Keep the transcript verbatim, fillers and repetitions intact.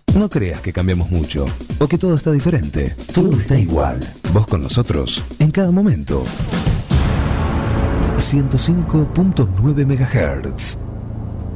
No creas que cambiamos mucho o que todo está diferente. Todo está igual. Vos con nosotros en cada momento. ciento cinco punto nueve megahertz.